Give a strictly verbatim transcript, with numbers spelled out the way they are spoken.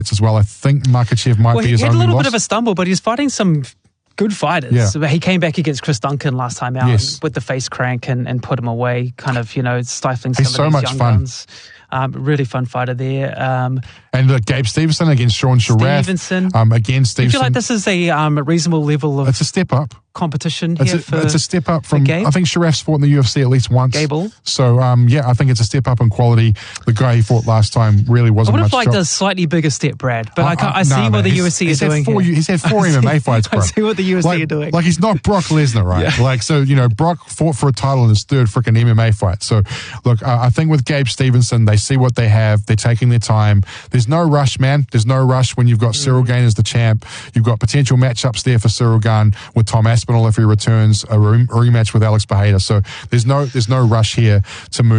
as well. I think Makhachev might well, be his he had a only little loss. bit of a stumble, but he's fighting some good fighters. Yeah. He came back against Chris Duncan last time out Yes. with the face crank and, and put him away, kind of, you know, stifling some He's of so these much young fun. guns. Um, really fun fighter there. Um, And uh, Gabe Stevenson against Sean Sharath. Stevenson. Um, again, I Stevenson. feel like this is a um, reasonable level of It's a step up. competition It's here a, for it's a step up from, Gabe. I think Sharath's fought in the U F C at least once. Gable. So, um, yeah, I think it's a step up in quality. The guy he fought last time really I wasn't would have much liked trouble. a slightly bigger step, Brad, but I, can't, I see nah, what man, the he's- U F C he's are had doing four, here. He's had four I M M A see- fights, bro. I see what the U F C like, are doing. Like, he's not Brock Lesnar, right? Yeah. Like, so, you know, Brock fought for a title in his third freaking M M A fight. So, look, uh, I think with Gabe Stevenson, they see what they have. They're taking their time. There's no rush, man. There's no rush when you've got Cyril Gane as the champ. You've got potential matchups there for Cyril Gane with Tom Aspinall if he returns, a re- rematch with Alex Bejeda. So there's no there's no rush here to move.